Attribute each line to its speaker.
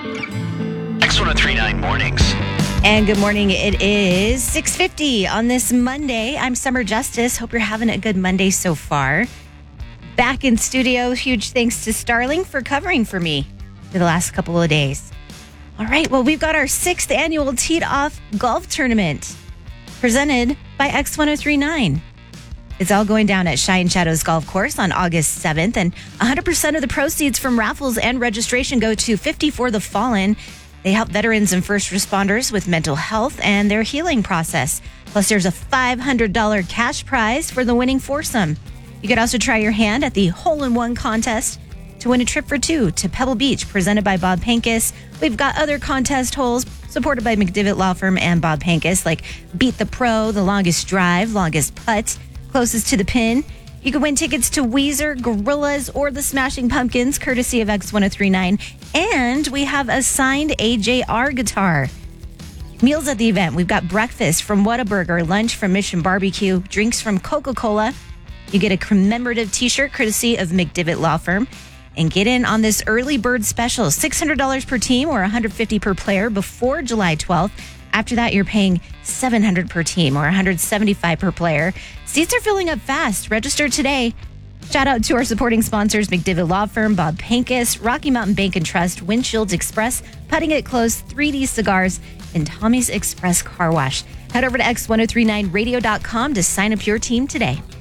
Speaker 1: X1039 Mornings.
Speaker 2: And good morning. It is 6:50 on this Monday. I'm Summer Justice. Hope you're having a good Monday so far. Back in studio, huge thanks to Starling for covering for me for the last couple of days. All right, well, we've got our 6th annual Teed Off Golf Tournament presented by X1039. It's all going down at Shine Shadows Golf Course on August 7th, and 100% of the proceeds from raffles and registration go to 50 for the Fallen. They help veterans and first responders with mental health and their healing process. Plus, there's a $500 cash prize for the winning foursome. You could also try your hand at the Hole-in-One contest to win a trip for two to Pebble Beach, presented by Bob Pankis. We've got other contest holes supported by McDivitt Law Firm and Bob Pankis, like Beat the Pro, the longest drive, longest putt, closest to the pin. You can win tickets to Weezer, Gorillaz, or the Smashing Pumpkins, courtesy of X1039. And we have a signed AJR guitar. Meals at the event. We've got breakfast from Whataburger, lunch from Mission Barbecue, drinks from Coca-Cola. You get a commemorative t-shirt courtesy of McDivitt Law Firm. And get in on this early bird special, $600 per team or $150 per player before July 12th. After that, you're paying $700 per team or $175 per player. Seats are filling up fast. Register today. Shout out to our supporting sponsors, McDivitt Law Firm, Bob Pankis, Rocky Mountain Bank and Trust, Windshields Express, Putting It Close, 3D Cigars, and Tommy's Express Car Wash. Head over to X1039radio.com to sign up your team today.